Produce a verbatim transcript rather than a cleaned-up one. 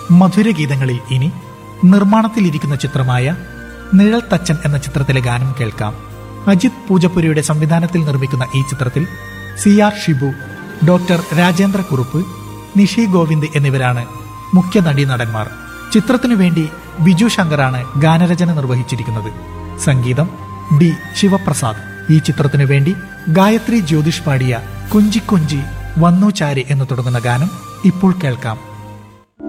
മധുരഗീതങ്ങളിൽ ഇനി നിർമ്മാണത്തിലിരിക്കുന്ന ചിത്രമായ നിഴൽ തച്ചൻ എന്ന ചിത്രത്തിലെ ഗാനം കേൾക്കാം. അജിത് പൂജപ്പുരയുടെ സംവിധാനത്തിൽ നിർമ്മിക്കുന്ന ഈ ചിത്രത്തിൽ C R Shibu, doctor Rajendra Kurup, Nishi Govind എന്നിവരാണ് മുഖ്യ നടീനടന്മാർ. ചിത്രത്തിനു വേണ്ടി ബിജു ശങ്കറാണ് ഗാനരചന നിർവഹിച്ചിരിക്കുന്നത്. സംഗീതം ഡി ശിവപ്രസാദ്. ഈ ചിത്രത്തിനു വേണ്ടി ഗായത്രി ജ്യോതിഷ് പാടിയ കൊഞ്ചി കൊഞ്ചി വന്നു ചാരി എന്ന് തുടങ്ങുന്ന ഗാനം ഇപ്പോൾ കേൾക്കാം.